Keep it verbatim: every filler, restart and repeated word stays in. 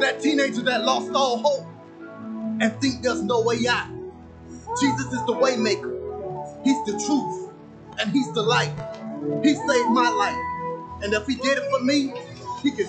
that teenager that lost all hope and think there's no way out. Jesus is the way maker. He's the truth and he's the light. He saved my life. And if he did it for me, he can